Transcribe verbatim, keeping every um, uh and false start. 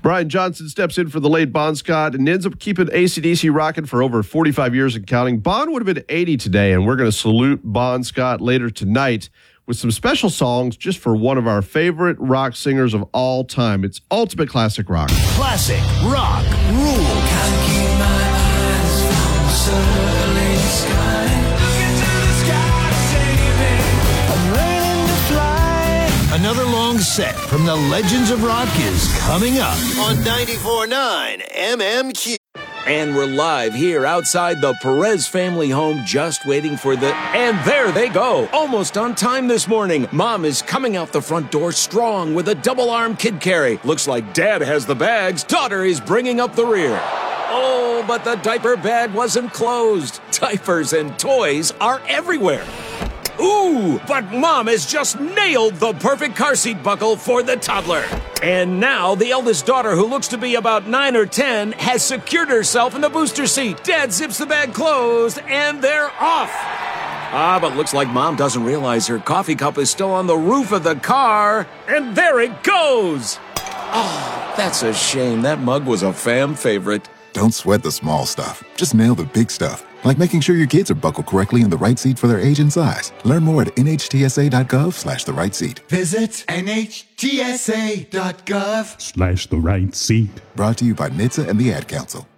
Brian Johnson steps in for the late Bon Scott and ends up keeping A C D C rocking for over forty-five years and counting. Bon would have been eighty today, and we're going to salute Bon Scott later tonight with some special songs just for one of our favorite rock singers of all time. It's Ultimate Classic Rock. Classic Rock Rules. Can't keep my eyes from the circling sky. Look into the sky, save me. I'm learning to fly. Another long set from the Legends of Rock is coming up on ninety-four point nine M M Q. And we're live here outside the Perez family home, just waiting for the... And there they go, almost on time this morning. Mom is coming out the front door strong with a double-arm kid carry. Looks like Dad has the bags. Daughter is bringing up the rear. Oh, but the diaper bag wasn't closed. Diapers and toys are everywhere. Ooh, but Mom has just nailed the perfect car seat buckle for the toddler. And now the eldest daughter, who looks to be about nine or ten, has secured herself in the booster seat. Dad zips the bag closed, and they're off. Ah, but looks like Mom doesn't realize her coffee cup is still on the roof of the car. And there it goes. Oh, that's a shame. That mug was a fam favorite. Don't sweat the small stuff. Just nail the big stuff. Like making sure your kids are buckled correctly in the right seat for their age and size. Learn more at nhtsa.gov slash the right seat. Visit nhtsa.gov slash the right seat. Brought to you by N H T S A and the Ad Council.